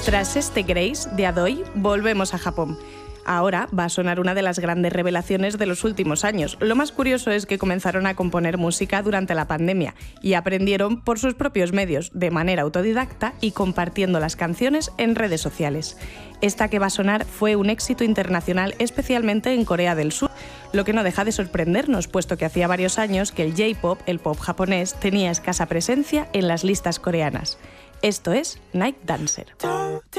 Tras este Grace de Adoy, volvemos a Japón. Ahora va a sonar una de las grandes revelaciones de los últimos años. Lo más curioso es que comenzaron a componer música durante la pandemia y aprendieron por sus propios medios, de manera autodidacta y compartiendo las canciones en redes sociales. Esta que va a sonar fue un éxito internacional, especialmente en Corea del Sur, lo que no deja de sorprendernos, puesto que hacía varios años que el J-pop, el pop japonés, tenía escasa presencia en las listas coreanas. Esto es Night Dancer.